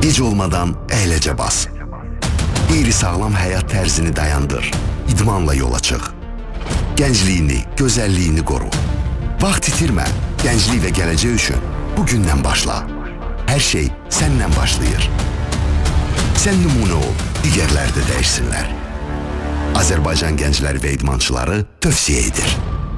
Gic olmadan əyləcə bas. Qeyri-sağlam həyat tərzini dayandır. İdmanla yola çıx. Gəncliyini, gözəlliyini qoru. Vaxt itirmə. Gənclik və gələcək üçün bugündən başla. Hər şey səndən başlayır. Sən nümunə ol, digərləri də dəyişsinlər. Azərbaycan gəncləri və idmançıları tövsiyə edir.